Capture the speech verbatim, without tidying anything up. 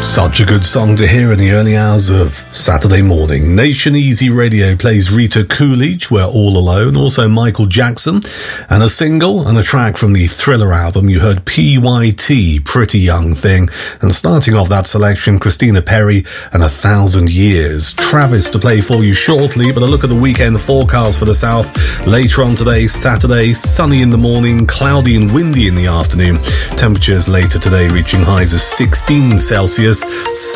Such a good song to hear in the early hours of Saturday morning. Nation Easy Radio plays Rita Coolidge, We're All Alone, also Michael Jackson, and a single and a track from the Thriller album. You heard P Y T, Pretty Young Thing, and starting off that selection, Christina Perri and A Thousand Years. Travis to play for you shortly, but a look at the weekend forecast for the south. Later on today, Saturday, sunny in the morning, cloudy and windy in the afternoon. Temperatures later today reaching highs of sixteen Celsius.